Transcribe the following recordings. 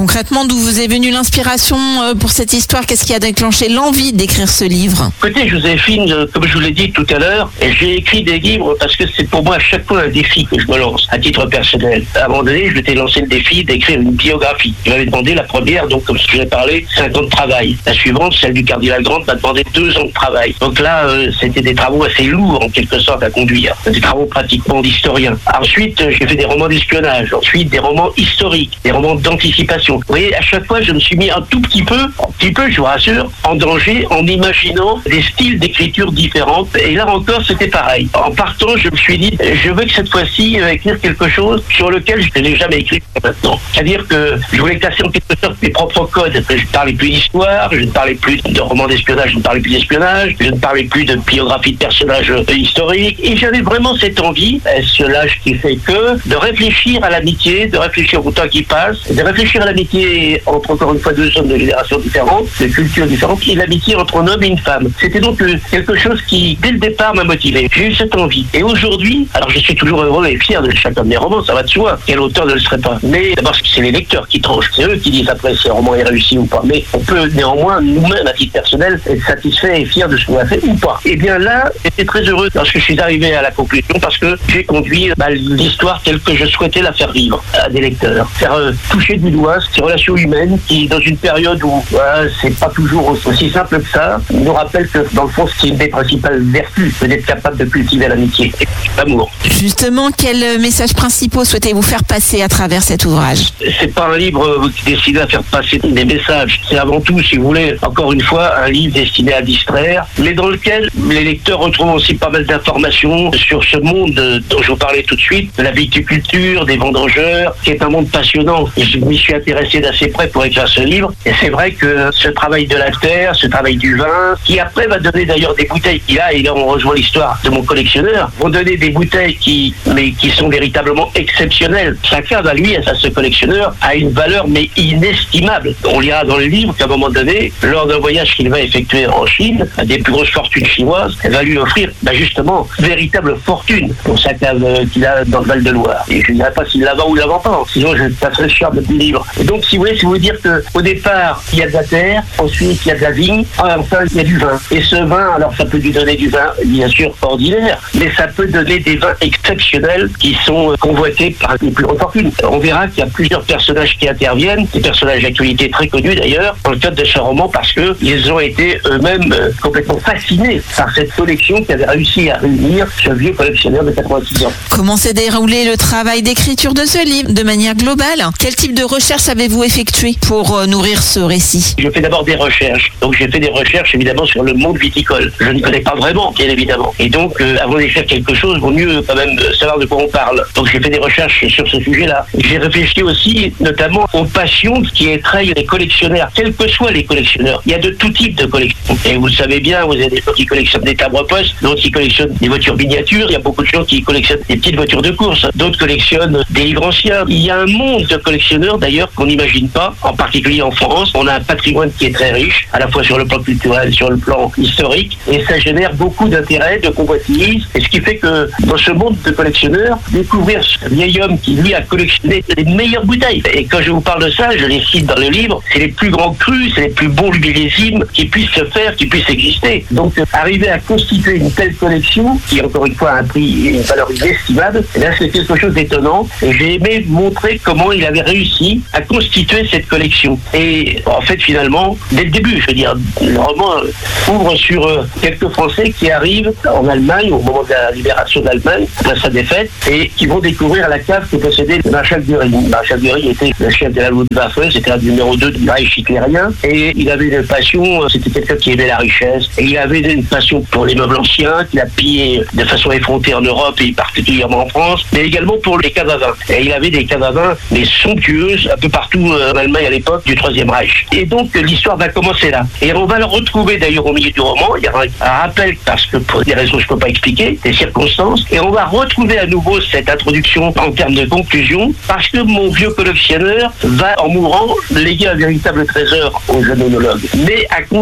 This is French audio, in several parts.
Concrètement, d'où vous est venue l'inspiration pour cette histoire? Qu'est-ce qui a déclenché l'envie d'écrire ce livre? Écoutez, Joséphine, comme je vous l'ai dit tout à l'heure, j'ai écrit des livres parce que c'est pour moi à chaque fois un défi que je me lance, à titre personnel. À un moment donné, je m'étais lancé le défi d'écrire une biographie. Je m'avais demandé la première, donc comme je l'ai parlé, 5 ans de travail. La suivante, celle du cardinal Grant, m'a demandé 2 ans de travail. Donc là, c'était des travaux assez lourds en quelque sorte à conduire. Des travaux pratiquement d'historien. Ensuite, j'ai fait des romans d'espionnage. Ensuite, des romans historiques, des romans d'anticipation. Vous voyez, à chaque fois, je me suis mis un petit peu, je vous rassure, en danger en imaginant des styles d'écriture différentes. Et là encore, c'était pareil. En partant, je me suis dit, je veux que cette fois-ci écrire quelque chose sur lequel je n'ai jamais écrit maintenant. C'est-à-dire que je voulais casser en quelque sorte mes propres codes. Je ne parlais plus d'histoire, je ne parlais plus de romans d'espionnage, je ne parlais plus d'espionnage, je ne parlais plus de biographie de personnages historiques. Et j'avais vraiment cette envie, ce l'âge qui fait que, de réfléchir à l'amitié, de réfléchir au temps qui passe, de réfléchir à l'amitié entre, encore une fois, 2 hommes de générations différentes, de cultures différentes, et l'amitié entre un homme et une femme. C'était donc quelque chose qui, dès le départ, m'a motivé. J'ai eu cette envie. Et aujourd'hui, alors je suis toujours heureux et fier de chacun de mes romans, ça va de soi. Quel auteur ne le serait pas? Mais d'abord, c'est les lecteurs qui tranchent. C'est eux qui disent après si un roman est réussi ou pas. Mais on peut néanmoins, nous-mêmes, à titre personnel, être satisfait et fier de ce qu'on a fait ou pas. Et bien là, j'étais très heureux lorsque je suis arrivé à la conclusion parce que j'ai conduit l'histoire telle que je souhaitais la faire vivre à des lecteurs. Faire toucher du doigt ces relations humaines qui, dans une période où c'est pas toujours aussi simple que ça, nous rappelle que, dans le fond, c'est une des principales vertus, c'est d'être capable de cultiver l'amitié et l'amour. Justement, quels messages principaux souhaitez-vous faire passer à travers cet ouvrage? C'est pas un livre qui est destiné à faire passer des messages. C'est avant tout, si vous voulez, encore une fois, un livre destiné à distraire, mais dans lequel les lecteurs retrouvent aussi pas mal d'informations sur ce monde dont je vous parlais tout de suite, de la viticulture, des vendangeurs, qui est un monde passionnant. Je m'y suis intéressé d'assez près pour écrire ce livre. Et c'est vrai que ce travail de la terre, ce travail du vin, qui après va donner d'ailleurs des bouteilles qui là, et là on rejoint l'histoire de mon collectionneur, vont donner des bouteilles qui sont véritablement exceptionnelles. Chacun va lui, à ce collectionneur, a une valeur mais inestimable. On lira dans le livre qu'à un moment donné, lors d'un voyage qu'il va effectuer en Chine, à des plus grosses fortunes chinoises, elle va lui offrir justement véritable fortune pour sa cave qu'il a dans le Val-de-Loire. Et je ne dirais pas s'il la vend ou la vend pas, sinon je passerai le charme du livre. Et donc si vous voulez, c'est vous dire qu'au départ, il y a de la terre, ensuite il y a de la vigne, enfin il y a du vin. Et ce vin, alors ça peut lui donner du vin bien sûr ordinaire, mais ça peut donner des vins exceptionnels qui sont convoités par les plus grandes fortunes. On verra qu'il y a plusieurs personnages qui interviennent, des personnages d'actualité très connus d'ailleurs, dans le cadre de ce roman, parce qu'ils ont été eux-mêmes complètement fascinés par cette collection qui avait réussi à réunir ce vieux collectionneur de 86 ans. Comment s'est déroulé le travail d'écriture de ce livre de manière globale? Quel type de recherche avez-vous effectué pour nourrir ce récit? Je fais d'abord des recherches. Donc j'ai fait des recherches évidemment sur le monde viticole. Je ne connais pas vraiment, bien évidemment. Et donc avant d'écrire quelque chose, il vaut mieux quand même savoir de quoi on parle. Donc j'ai fait des recherches sur ce sujet-là. J'ai réfléchi aussi notamment aux passions qui étreignent les collectionneurs, quels que soient les collectionneurs. Il y a de tout type de collections. Et vous le savez bien, vous avez des gens qui collectionnent des timbres-poste, d'autres qui collectionnent des voitures miniatures, il y a beaucoup de gens qui collectionnent des petites voitures de course, d'autres collectionnent des livres anciens. Il y a un monde de collectionneurs d'ailleurs qu'on n'imagine pas, en particulier en France. On a un patrimoine qui est très riche, à la fois sur le plan culturel, sur le plan historique, et ça génère beaucoup d'intérêt, de convoitise, et ce qui fait que dans ce monde de collectionneurs, découvrir ce vieil homme qui lui a collectionné les meilleures bouteilles. Et quand je vous parle de ça, je les cite dans le livre, c'est les plus grands crus, c'est les plus bons millésimes qui puissent se faire, qui puissent exister. Donc arriver à constituer une telle collection, qui encore une fois a un prix et une valeur inestimable, là c'est quelque chose d'étonnant. Et j'ai aimé montrer comment il avait réussi à constituer cette collection. Et en fait finalement, dès le début, je veux dire, le roman ouvre sur quelques Français qui arrivent en Allemagne au moment de la libération d'Allemagne, après sa défaite, et qui vont découvrir la cave que possédait le maréchal Göring. Le maréchal Göring était le chef de la Luftwaffe, c'était le numéro 2 du Reich hitlérien, et il avait une passion, c'était quelqu'un qui aimait la richesse, et il avait une passion pour les meubles anciens, qu'il a pillé de façon effrontée en Europe et particulièrement en France, mais également pour les caves à vin. Et il avait des caves à vin, mais somptueuses, un peu partout en Allemagne à l'époque du Troisième Reich. Et donc l'histoire va commencer là. Et on va le retrouver d'ailleurs au milieu du roman, il y a un rappel, parce que pour des raisons que je ne peux pas expliquer, des circonstances, et on va retrouver à nouveau cette introduction en termes de conclusion, parce que mon vieux collectionneur va, en mourant, léguer un véritable trésor au jeune onologue. Mais à condition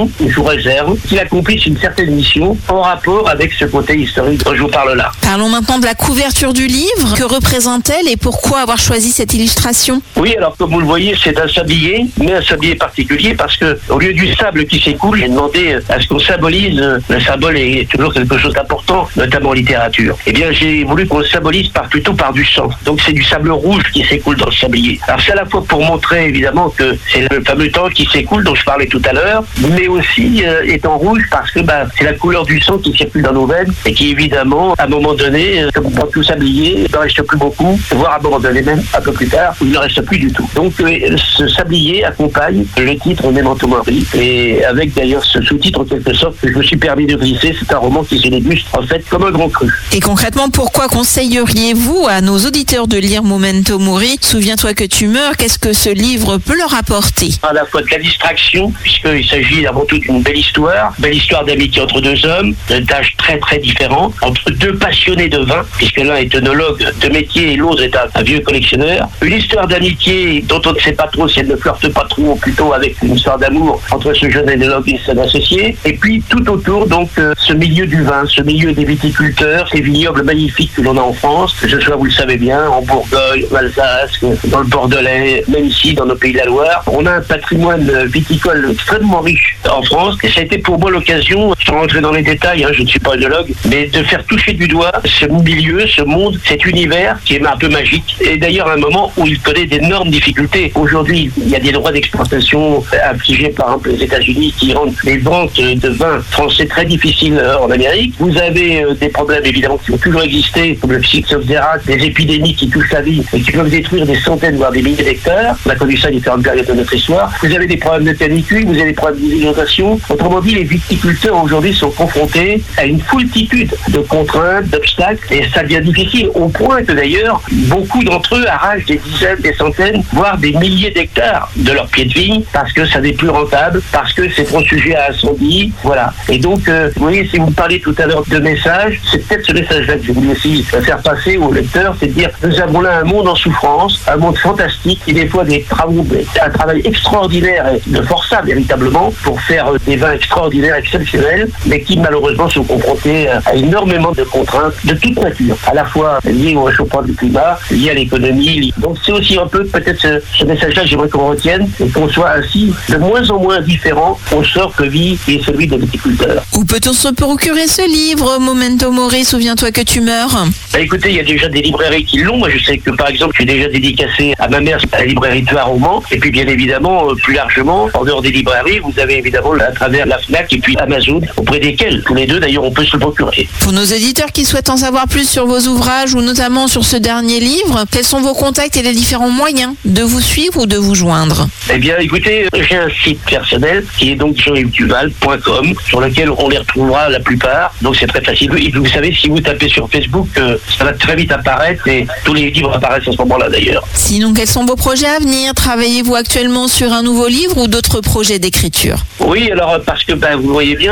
temps, sous réserve, qu'il accomplisse une certaine mission en rapport avec ce côté historique dont je vous parle là. Parlons maintenant de la couverture du livre. Que représente-t-elle et pourquoi avoir choisi cette illustration? Oui, alors comme vous le voyez, c'est un sablier, mais un sablier particulier parce que au lieu du sable qui s'écoule, j'ai demandé à ce qu'on symbolise, le symbole est toujours quelque chose d'important, notamment en littérature. Eh bien, j'ai voulu qu'on le symbolise plutôt par du sang. Donc c'est du sable rouge qui s'écoule dans le sablier. Alors c'est à la fois pour montrer évidemment que c'est le fameux temps qui s'écoule dont je parlais tout à l'heure, mais aussi est en rouge parce que c'est la couleur du sang qui circule dans nos veines et qui évidemment, à un moment donné, comme dans tout sablier, il ne reste plus beaucoup, voire à un moment donné même un peu plus tard, où il ne reste plus du tout. Donc ce sablier accompagne le titre Memento Mori et avec d'ailleurs ce sous-titre en quelque sorte que je me suis permis de glisser, c'est un roman qui se déguste en fait comme un grand cru. Et concrètement, pourquoi conseilleriez-vous à nos auditeurs de lire Memento Mori? Souviens-toi que tu meurs, qu'est-ce que ce livre peut leur apporter? À la fois de la distraction, puisqu'il s'agit avant tout d'une belle histoire d'amitié entre deux hommes, d'âges très très différents, entre deux passionnés de vin, puisque l'un est œnologue de métier et l'autre est un vieux collectionneur. Une histoire d'amitié dont on ne sait pas trop si elle ne flirte pas trop, plutôt avec une histoire d'amour entre ce jeune œnologue et son associé. Et puis tout autour, donc, ce milieu du vin, ce milieu des viticulteurs, ces vignobles magnifiques que l'on a en France, que ce soit, vous le savez bien, en Bourgogne, en Alsace, dans le Bordelais, même ici, dans nos pays de la Loire. On a un patrimoine viticole extrêmement riche en France. Et ça a été pour moi l'occasion, sans rentrer dans les détails, je ne suis pas œnologue, mais de faire toucher du doigt ce milieu, ce monde, cet univers qui est un peu magique. Et d'ailleurs, à un moment où il connaît d'énormes difficultés. Aujourd'hui, il y a des droits d'exportation infligés par exemple les États-Unis qui rendent les ventes de vins français très difficiles en Amérique. Vous avez des problèmes évidemment qui ont toujours existé, comme le Phylloxera, des épidémies qui touchent la vie et qui peuvent détruire des centaines, voire des milliers d'hectares. On a connu ça à différentes périodes de notre histoire. Vous avez des problèmes de canicule, vous avez des problèmes d'inondation. Autrement dit, les viticulteurs aujourd'hui sont confrontés à une foultitude de contraintes, d'obstacles, et ça devient difficile au point que d'ailleurs, beaucoup d'entre eux arrachent des dizaines, des centaines, voire des milliers d'hectares de leur pied de vigne parce que ça n'est plus rentable, parce que c'est trop sujet à incendie, voilà. Et donc, vous voyez, si vous me parlez tout à l'heure de message, c'est peut-être ce message-là que je voulais aussi faire passer aux lecteurs, c'est de dire, nous avons là un monde en souffrance, un monde fantastique, qui des fois des travaux, un travail extraordinaire et de forçat véritablement pour faire des vins extraordinaires, exceptionnels, mais qui malheureusement sont confrontés à énormément de contraintes de toute nature, à la fois liées au réchauffement du climat, liées à l'économie. Donc c'est aussi un peu peut-être ce message-là que j'aimerais qu'on retienne et qu'on soit ainsi de moins en moins différent au sort que vit qui est celui des viticulteurs. Où peut-on se procurer ce livre, Memento Mori, souviens-toi que tu meurs? Écoutez, il y a déjà des librairies qui l'ont. Moi, je sais que, par exemple, je suis déjà dédicacé à ma mère à la librairie Toire au Mans. Et puis, bien évidemment, plus largement, en dehors des librairies, vous avez évidemment à travers la FNAC et puis Amazon, auprès desquels, tous les deux, d'ailleurs, on peut se le procurer. Pour nos éditeurs qui souhaitent en savoir plus sur vos ouvrages ou notamment sur ce dernier livre, quels sont vos contacts et les différents moyens de vous suivre ou de vous joindre? Eh bien, écoutez, j'ai un site personnel qui est donc jeanyvesduval.com sur lequel on les retrouvera la plupart. Donc, c'est très facile. Et vous savez, si vous tapez sur Facebook, ça va très vite apparaître et tous les livres apparaissent à ce moment-là d'ailleurs. Sinon, quels sont vos projets à venir? Travaillez-vous actuellement sur un nouveau livre ou d'autres projets d'écriture? Oui, alors parce que vous voyez bien,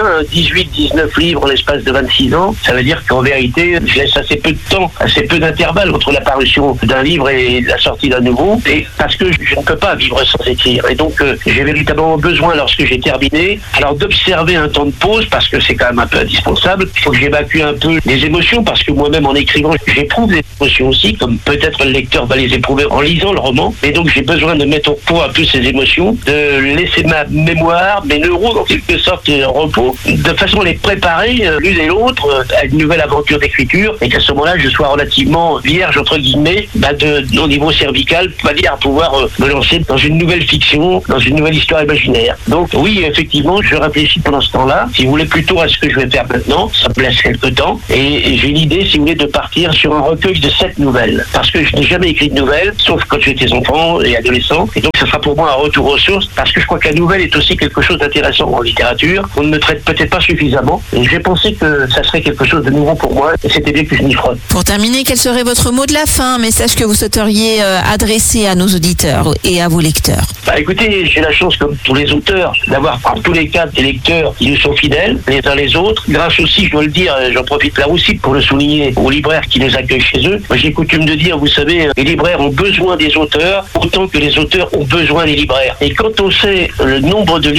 18-19 livres en l'espace de 26 ans, ça veut dire qu'en vérité, je laisse assez peu de temps, assez peu d'intervalle entre la parution d'un livre et la sortie d'un nouveau, et parce que je ne peux pas vivre sans écrire. Et donc, j'ai véritablement besoin, lorsque j'ai terminé, alors d'observer un temps de pause, parce que c'est quand même un peu indispensable. Il faut que j'évacue un peu les émotions, parce que moi-même, en écrivant, j'éprouve des émotions aussi, comme peut-être le lecteur va les éprouver en lisant le roman. Et donc, j'ai besoin de mettre au pot un peu ces émotions, de laisser ma mémoire, mes neurones, en quelque sorte, en repos, de façon à les préparer l'une et l'autre à une nouvelle aventure d'écriture, et qu'à ce moment-là, je sois relativement vierge, entre guillemets, au niveau cervical, on va dire, à pouvoir me lancer dans une nouvelle fiction, dans une nouvelle histoire imaginaire. Donc oui, effectivement, je réfléchis pendant ce temps-là, si vous voulez, plutôt à ce que je vais faire maintenant, ça me laisse quelques temps, et j'ai l'idée, si vous voulez, de partir sur un recueil de 7 nouvelles, parce que je n'ai jamais écrit de nouvelles, sauf quand j'étais enfant et adolescent, et donc ça sera pour moi un retour aux sources, parce que je crois que la nouvelle est aussi quelque chose d'intéressant en littérature, on ne me traite peut-être pas suffisamment, et j'ai pensé que ça serait quelque chose de nouveau pour moi, et c'était bien que je m'y frotte. Pour terminer, quel serait votre mot de la fin, un message que vous souhaiteriez adresser à nos auditeurs et à vos lecteurs? Écoutez, j'ai la chance, comme tous les auteurs, d'avoir en tous les cas des lecteurs qui nous sont fidèles, les uns les autres. Grâce aussi, je dois le dire, j'en profite là aussi pour le souligner, aux libraires qui les accueillent chez eux. Moi, j'ai coutume de dire, vous savez, les libraires ont besoin des auteurs autant que les auteurs ont besoin des libraires. Et quand on sait le nombre de librairies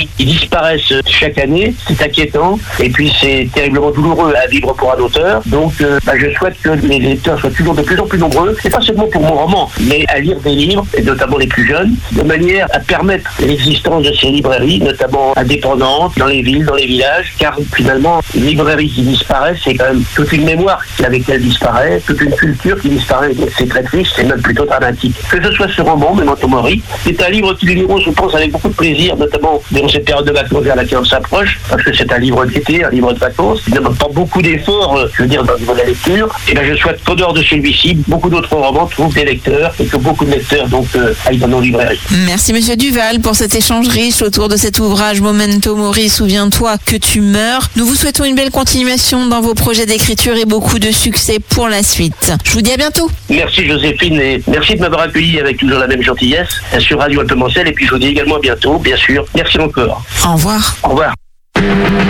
librairies qui disparaissent chaque année. C'est inquiétant et puis c'est terriblement douloureux à vivre pour un auteur. Donc je souhaite que les lecteurs soient toujours de plus en plus nombreux, et pas seulement pour mon roman, mais à lire des livres, et notamment les plus jeunes, de manière à permettre l'existence de ces librairies, notamment indépendantes, dans les villes, dans les villages, car finalement, une librairie qui disparaît, c'est quand même toute une mémoire avec elle disparaît, toute une culture qui disparaît. Donc c'est très triste, c'est même plutôt dramatique. Que ce soit ce roman, Memento Mori, c'est un livre qu'ils liront, je pense, avec beaucoup de plaisir, notamment dans cette période de vacances vers laquelle on s'approche, parce que c'est un livre d'été, un livre de vacances, il ne demande pas beaucoup d'efforts, je veux dire, dans le niveau de la lecture. Et je souhaite qu'en dehors de celui-ci, beaucoup d'autres romans trouvent des lecteurs et que beaucoup de lecteurs aillent dans nos librairies. Merci Monsieur Duval pour cet échange riche autour de cet ouvrage Memento Mori, souviens-toi que tu meurs. Nous vous souhaitons une belle continuation dans vos projets d'écriture et beaucoup de succès pour la suite. Je vous dis à bientôt. Merci Joséphine et merci de m'avoir accueilli avec toujours la même gentillesse sur Radio Alpes Mancel, et puis je vous dis également à bientôt, bien sûr. Merci encore. Au revoir. Au revoir.